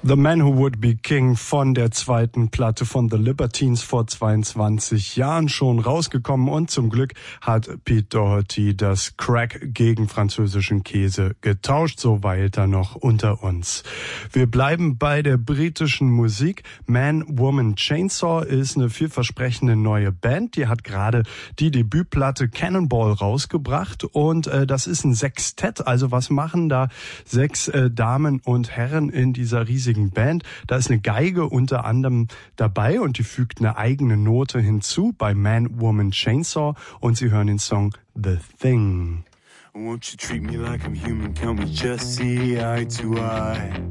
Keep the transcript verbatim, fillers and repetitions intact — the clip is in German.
The Man Who Would Be King von der zweiten Platte von The Libertines vor zweiundzwanzig Jahren schon rausgekommen und zum Glück hat Pete Doherty das Crack gegen französischen Käse getauscht, so weilt er noch unter uns. Wir bleiben bei der britischen Musik. Man, Woman, Chainsaw ist eine vielversprechende neue Band, die hat gerade die Debütplatte Cannonball rausgebracht und äh, das ist ein Sextett, also was machen da sechs äh, Damen und Herren in dieser riesigen Band. Da ist eine Geige unter anderem dabei und die fügt eine eigene Note hinzu bei Man, Woman, Chainsaw und Sie hören den Song The Thing. Won't you treat me like I'm human, can we just see eye to eye?